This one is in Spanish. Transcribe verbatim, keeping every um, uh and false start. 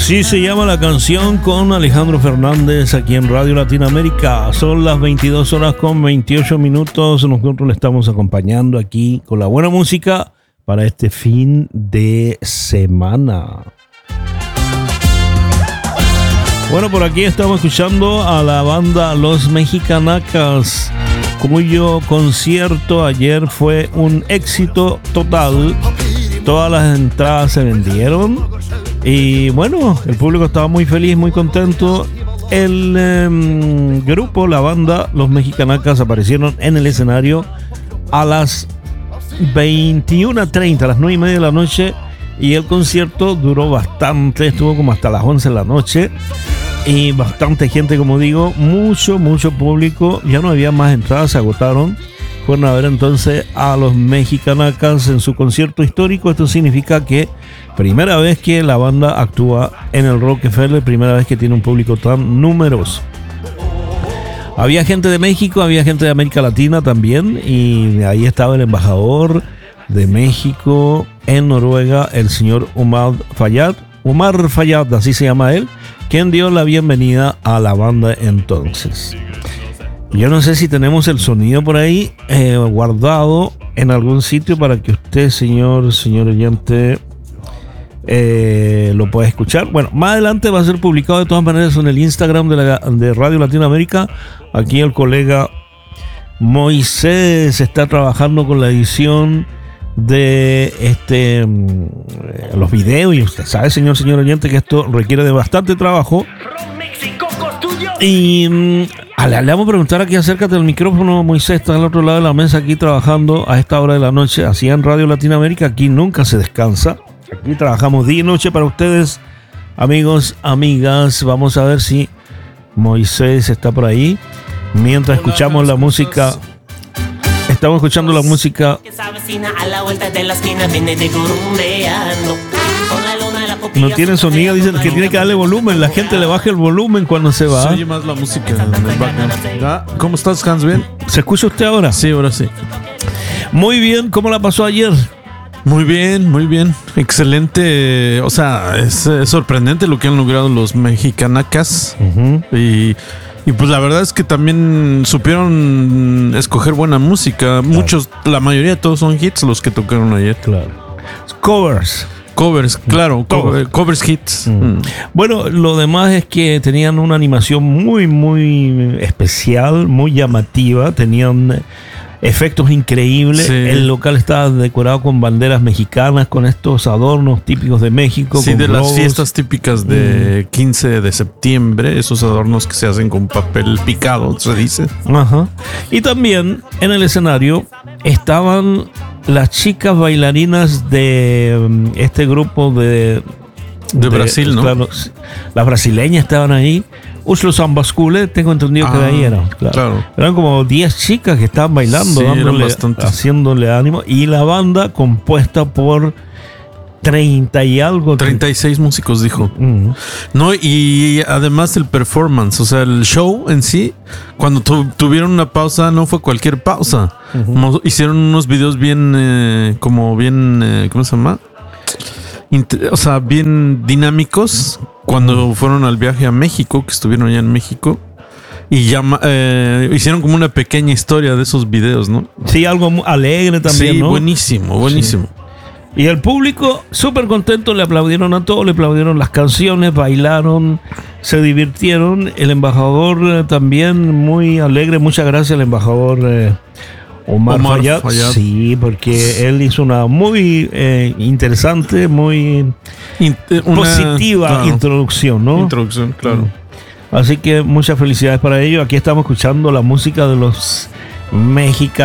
Así se llama la canción con Alejandro Fernández aquí en Radio Latinoamérica. Son las veintidós horas con veintiocho minutos. Nosotros le estamos acompañando aquí con la buena música para este fin de semana. Bueno, por aquí estamos escuchando a la banda Los Mexicanacas, cuyo concierto ayer fue un éxito total. Todas las entradas se vendieron y bueno, el público estaba muy feliz, muy contento. El eh, grupo, la banda Los Mexicanacas aparecieron en el escenario a las veintiuna treinta, a las nueve y media de la noche, y el concierto duró bastante, estuvo como hasta las once de la noche y bastante gente, como digo, mucho, mucho público. Ya no había más entradas, se agotaron. Fueron a ver entonces a Los Mexicanacas en su concierto histórico. Esto significa que primera vez que la banda actúa en el Rockefeller, primera vez que tiene un público tan numeroso. Había gente de México, había gente de América Latina también, y ahí estaba el embajador de México en Noruega, el señor Omar Fayad, Omar Fayad, así se llama él, quien dio la bienvenida a la banda entonces. Yo no sé si tenemos el sonido por ahí eh, guardado en algún sitio para que usted, señor, señor oyente, eh, lo pueda escuchar. Bueno, más adelante va a ser publicado de todas maneras en el Instagram de, la, de Radio Latinoamérica. Aquí el colega Moisés está trabajando con la edición de este los videos, y usted sabe, señor, señor oyente, que esto requiere de bastante trabajo. Y mm, le, le vamos a preguntar aquí, acércate del micrófono, Moisés, está al otro lado de la mesa aquí trabajando a esta hora de la noche, así en Radio Latinoamérica. Aquí nunca se descansa, aquí trabajamos día y noche para ustedes, amigos, amigas. Vamos a ver si Moisés está por ahí mientras escuchamos la música. Estamos escuchando la música. No tiene sonido, dicen que tiene que darle volumen. La gente le baja el volumen cuando se va. Se oye más la música en el background. ¿Cómo estás, Hans? ¿Bien? ¿Se escucha usted ahora? Sí, ahora sí. Muy bien, ¿cómo la pasó ayer? Muy bien, muy bien. Excelente. O sea, es, es sorprendente lo que han logrado los Mexicanacas. Uh-huh. Y... Y pues la verdad es que también supieron escoger buena música. Claro. Muchos, la mayoría de todos son hits los que tocaron ayer. Claro. Covers. Covers, claro. Covers, covers hits. Mm. Mm. Bueno, lo demás es que tenían una animación muy, muy especial, muy llamativa. Tenían efectos increíbles. Sí. El local estaba decorado con banderas mexicanas, con estos adornos típicos de México. Sí, con de globos. Las fiestas típicas de quince de septiembre, esos adornos que se hacen con papel picado, se dice. Ajá. Y también en el escenario estaban las chicas bailarinas de este grupo de... De, de Brasil, ¿no? Claro, las brasileñas estaban ahí. Uslo Zambascule, tengo entendido ah, que de ahí eran. Claro. Claro. Eran como diez chicas que estaban bailando, sí, dándole, haciéndole ánimo. Y la banda compuesta por treinta y algo. treinta y seis músicos, dijo. Uh-huh. No, y además el performance, o sea, el show en sí, cuando tu, tuvieron una pausa, no fue cualquier pausa. Uh-huh. Hicieron unos videos bien, eh, como bien, eh, ¿cómo se llama? Inter- o sea, bien dinámicos. Cuando fueron al viaje a México, que estuvieron allá en México, y llama, eh, hicieron como una pequeña historia de esos videos, ¿no? Sí, algo alegre también, sí, ¿no? buenísimo, buenísimo. Sí. Y el público, súper contento, le aplaudieron a todos, le aplaudieron las canciones, bailaron, se divirtieron. El embajador eh, también muy alegre, muchas gracias al embajador eh, Omar, Omar Fayad. Fayad. Sí, porque él hizo una muy eh, interesante, muy Inter- una, positiva claro, introducción, ¿no? Introducción, claro. Así que muchas felicidades para ellos. Aquí estamos escuchando la música de los mexicanos.